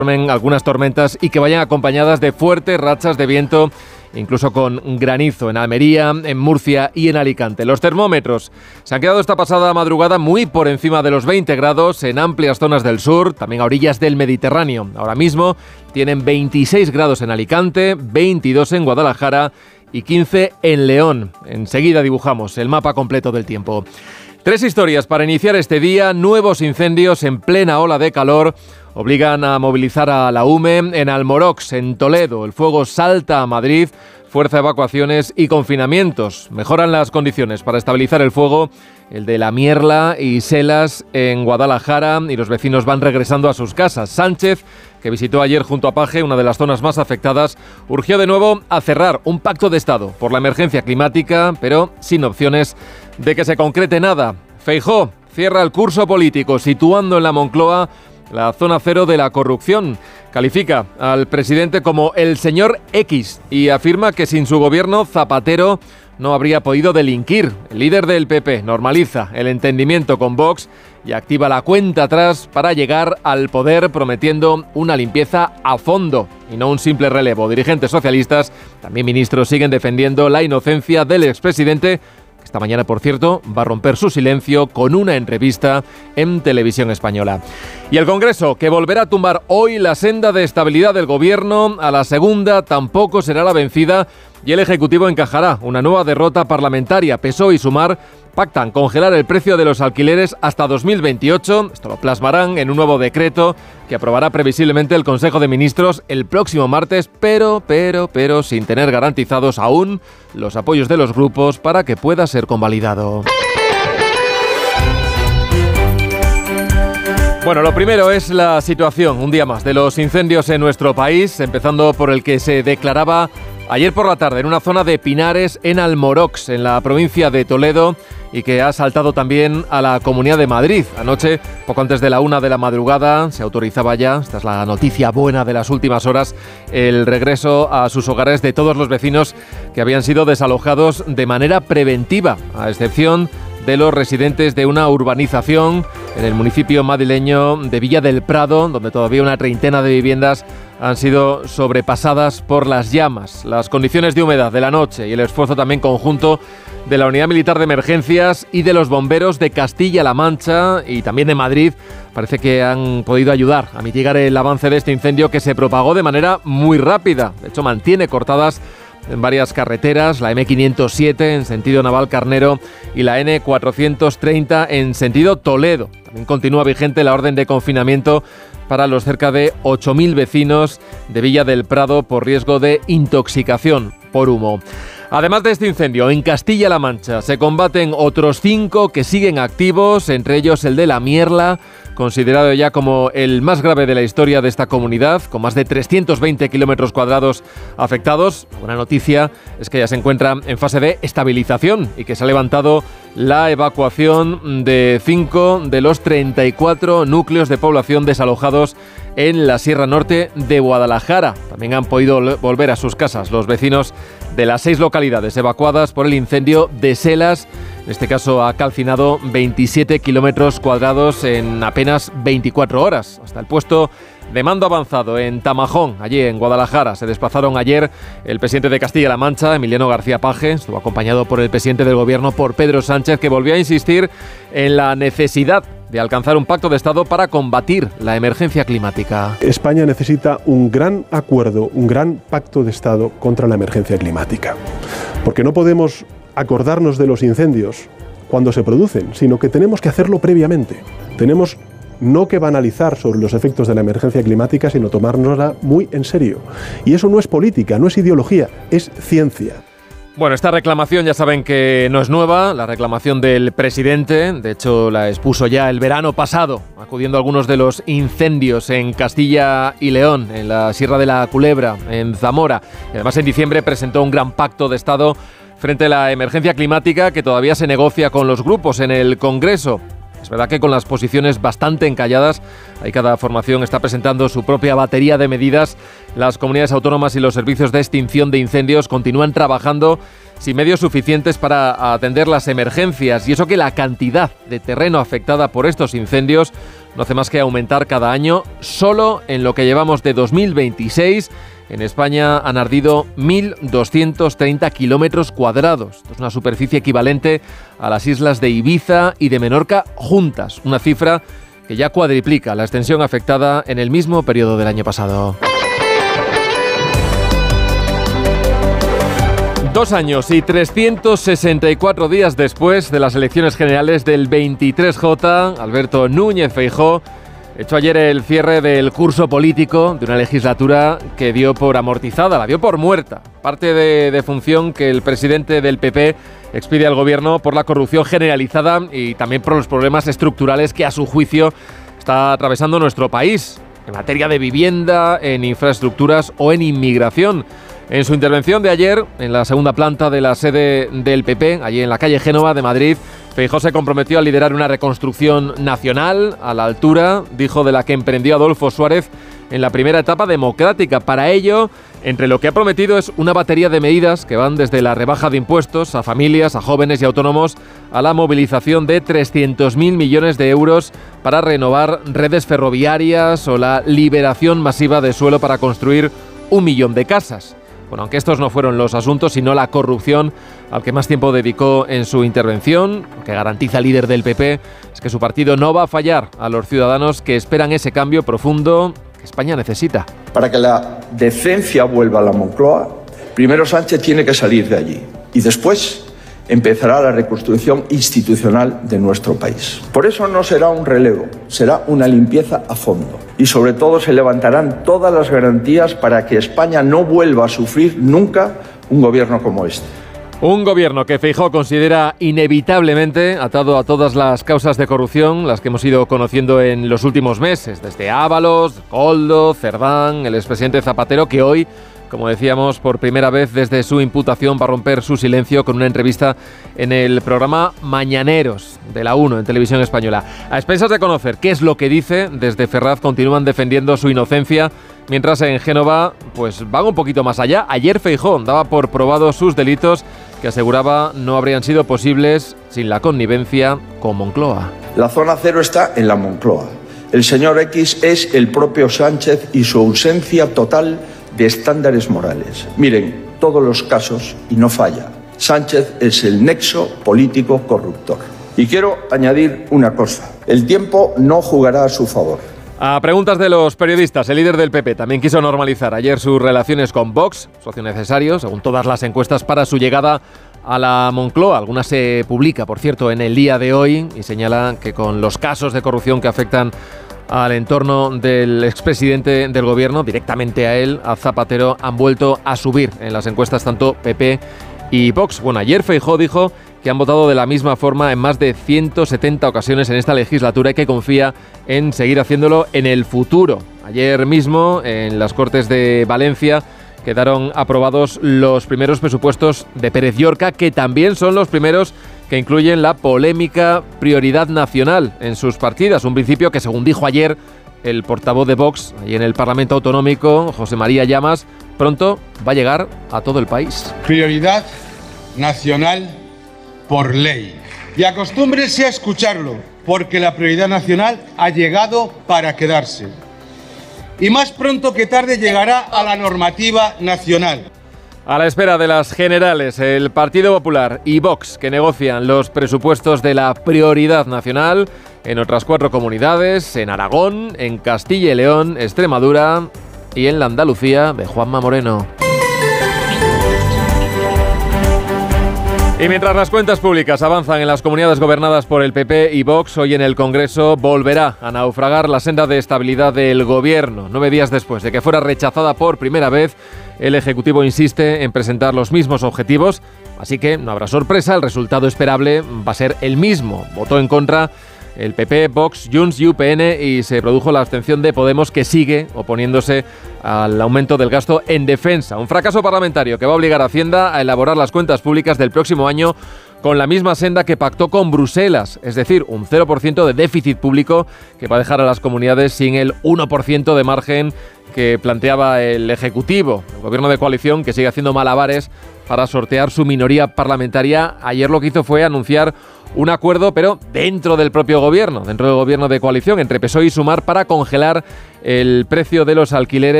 algunas tormentas y que vayan acompañadas de fuertes rachas de viento, incluso con granizo en Almería, en Murcia y en Alicante. Los termómetros se han quedado esta pasada madrugada muy por encima de los 20 grados en amplias zonas del sur, también a orillas del Mediterráneo. Ahora mismo tienen 26 grados en Alicante, 22 en Guadalajara y 15 en León. Enseguida dibujamos el mapa completo del tiempo. 3 historias para iniciar este día. Nuevos incendios en plena ola de calor obligan a movilizar a la UME. En Almorox, en Toledo, el fuego salta a Madrid, fuerza evacuaciones y confinamientos. Mejoran las condiciones para estabilizar el fuego, el de La Mierla y Selas en Guadalajara, y los vecinos van regresando a sus casas. Sánchez, que visitó ayer junto a Paje, una de las zonas más afectadas, urgió de nuevo a cerrar un pacto de Estado por la emergencia climática, pero sin opciones de que se concrete nada. Feijóo cierra el curso político situando en la Moncloa la zona cero de la corrupción. Califica al presidente como el señor X y afirma que sin su gobierno Zapatero no habría podido delinquir. El líder del PP normaliza el entendimiento con Vox y activa la cuenta atrás para llegar al poder, prometiendo una limpieza a fondo y no un simple relevo. Dirigentes socialistas, también ministros, siguen defendiendo la inocencia del expresidente. Esta mañana, por cierto, va a romper su silencio con una entrevista en Televisión Española. Y el Congreso, que volverá a tumbar hoy la senda de estabilidad del Gobierno, a la segunda tampoco será la vencida y el Ejecutivo encajará una nueva derrota parlamentaria. PSOE y Sumar pactan congelar el precio de los alquileres hasta 2028. Esto lo plasmarán en un nuevo decreto que aprobará previsiblemente el Consejo de Ministros el próximo martes, pero sin tener garantizados aún los apoyos de los grupos para que pueda ser convalidado. Bueno, lo primero es la situación, un día más, de los incendios en nuestro país, empezando por el que se declaraba ayer por la tarde en una zona de pinares en Almorox, en la provincia de Toledo, y que ha saltado también a la Comunidad de Madrid. Anoche, poco antes de la 1 de la madrugada, se autorizaba ya, esta es la noticia buena de las últimas horas, el regreso a sus hogares de todos los vecinos que habían sido desalojados de manera preventiva, a excepción de los residentes de una urbanización en el municipio madrileño de Villa del Prado, donde todavía una treintena de viviendas han sido sobrepasadas por las llamas. Las condiciones de humedad de la noche y el esfuerzo también conjunto de la Unidad Militar de Emergencias y de los bomberos de Castilla-La Mancha y también de Madrid parece que han podido ayudar a mitigar el avance de este incendio que se propagó de manera muy rápida. De hecho, mantiene cortadas en varias carreteras, la M507 en sentido Navalcarnero y la N430 en sentido Toledo. También continúa vigente la orden de confinamiento para los cerca de 8.000 vecinos de Villa del Prado por riesgo de intoxicación por humo. Además de este incendio, en Castilla-La Mancha se combaten otros 5 que siguen activos, entre ellos el de La Mierla, considerado ya como el más grave de la historia de esta comunidad, con más de 320 kilómetros cuadrados afectados. Una noticia es que ya se encuentra en fase de estabilización y que se ha levantado la evacuación de 5 de los 34 núcleos de población desalojados en la Sierra Norte de Guadalajara. También han podido volver a sus casas los vecinos de las 6 localidades evacuadas por el incendio de Selas. En este caso ha calcinado 27 kilómetros cuadrados en apenas 24 horas. Hasta el puesto de mando avanzado en Tamajón, allí en Guadalajara, se desplazaron ayer el presidente de Castilla-La Mancha, Emiliano García Paje. Estuvo acompañado por el presidente del Gobierno, por Pedro Sánchez, que volvió a insistir en la necesidad de alcanzar un pacto de Estado para combatir la emergencia climática. España necesita un gran acuerdo, un gran pacto de Estado contra la emergencia climática. Porque no podemos acordarnos de los incendios cuando se producen, sino que tenemos que hacerlo previamente. Tenemos no que banalizar sobre los efectos de la emergencia climática, sino tomárnosla muy en serio. Y eso no es política, no es ideología, es ciencia. Bueno, esta reclamación ya saben que no es nueva, la reclamación del presidente, de hecho la expuso ya el verano pasado, acudiendo a algunos de los incendios en Castilla y León, en la Sierra de la Culebra, en Zamora. Y además en diciembre presentó un gran pacto de Estado frente a la emergencia climática que todavía se negocia con los grupos en el Congreso. Es verdad que con las posiciones bastante encalladas, ahí cada formación está presentando su propia batería de medidas. Las comunidades autónomas y los servicios de extinción de incendios continúan trabajando sin medios suficientes para atender las emergencias. Y eso que la cantidad de terreno afectada por estos incendios no hace más que aumentar cada año. Solo en lo que llevamos de 2026, en España han ardido 1.230 kilómetros cuadrados. Esto es una superficie equivalente a las islas de Ibiza y de Menorca juntas, una cifra que ya cuadriplica la extensión afectada en el mismo periodo del año pasado. 2 años y 364 días después de las elecciones generales del 23J, Alberto Núñez Feijóo echó ayer el cierre del curso político de una legislatura que dio por amortizada, la dio por muerta. Parte de función que el presidente del PP expide al gobierno por la corrupción generalizada y también por los problemas estructurales que a su juicio está atravesando nuestro país, en materia de vivienda, en infraestructuras o en inmigración. En su intervención de ayer, en la segunda planta de la sede del PP, allí en la calle Génova de Madrid, Feijóo se comprometió a liderar una reconstrucción nacional a la altura, dijo, de la que emprendió Adolfo Suárez en la primera etapa democrática. Para ello, entre lo que ha prometido es una batería de medidas que van desde la rebaja de impuestos a familias, a jóvenes y autónomos, a la movilización de 300.000 millones de euros para renovar redes ferroviarias o la liberación masiva de suelo para construir 1 millón de casas. Bueno, aunque estos no fueron los asuntos, sino la corrupción al que más tiempo dedicó en su intervención, lo que garantiza el líder del PP es que su partido no va a fallar a los ciudadanos que esperan ese cambio profundo que España necesita. Para que la decencia vuelva a la Moncloa, primero Sánchez tiene que salir de allí y después empezará la reconstrucción institucional de nuestro país. Por eso no será un relevo, será una limpieza a fondo. Y sobre todo se levantarán todas las garantías para que España no vuelva a sufrir nunca un gobierno como este. Un gobierno que Feijóo considera inevitablemente atado a todas las causas de corrupción, las que hemos ido conociendo en los últimos meses, desde Ábalos, Koldo, Cerdán, el expresidente Zapatero, que hoy, como decíamos, por primera vez desde su imputación va a romper su silencio con una entrevista en el programa Mañaneros de la 1 en Televisión Española. A expensas de conocer qué es lo que dice, desde Ferraz continúan defendiendo su inocencia, mientras en Génova pues van un poquito más allá. Ayer Feijóo daba por probados sus delitos que aseguraba no habrían sido posibles sin la connivencia con Moncloa. La zona cero está en la Moncloa. El señor X es el propio Sánchez y su ausencia total de estándares morales. Miren, todos los casos, y no falla, Sánchez es el nexo político corruptor. Y quiero añadir una cosa, el tiempo no jugará a su favor. A preguntas de los periodistas, el líder del PP también quiso normalizar ayer sus relaciones con Vox, socio necesario, según todas las encuestas, para su llegada a la Moncloa. Algunas se publica, por cierto, en el día de hoy y señala que con los casos de corrupción que afectan al entorno del expresidente del gobierno, directamente a él, a Zapatero, han vuelto a subir en las encuestas tanto PP y Vox. Bueno, ayer Feijóo dijo que han votado de la misma forma en más de 170 ocasiones en esta legislatura y que confía en seguir haciéndolo en el futuro. Ayer mismo, en las Cortes de Valencia, quedaron aprobados los primeros presupuestos de Pérez Llorca, que también son los primeros que incluyen la polémica prioridad nacional en sus partidas. Un principio que, según dijo ayer el portavoz de Vox, allí en el Parlamento Autonómico, José María Llamas, pronto va a llegar a todo el país. Prioridad nacional por ley. Y acostúmbrese a escucharlo, porque la prioridad nacional ha llegado para quedarse. Y más pronto que tarde llegará a la normativa nacional. A la espera de las generales, el Partido Popular y Vox, que negocian los presupuestos de la prioridad nacional en otras 4 comunidades, en Aragón, en Castilla y León, Extremadura y en la Andalucía de Juanma Moreno. Y mientras las cuentas públicas avanzan en las comunidades gobernadas por el PP y Vox, hoy en el Congreso volverá a naufragar la senda de estabilidad del Gobierno. 9 días después de que fuera rechazada por primera vez, el Ejecutivo insiste en presentar los mismos objetivos, así que no habrá sorpresa, el resultado esperable va a ser el mismo. Votó en contra el PP, Vox, Junts y UPN y se produjo la abstención de Podemos, que sigue oponiéndose al aumento del gasto en defensa. Un fracaso parlamentario que va a obligar a Hacienda a elaborar las cuentas públicas del próximo año con la misma senda que pactó con Bruselas, es decir, un 0% de déficit público que va a dejar a las comunidades sin el 1% de margen que planteaba el Ejecutivo. El gobierno de coalición, que sigue haciendo malabares para sortear su minoría parlamentaria, ayer lo que hizo fue anunciar un acuerdo, pero dentro del propio gobierno, dentro del gobierno de coalición, entre PSOE y Sumar, para congelar el precio de los alquileres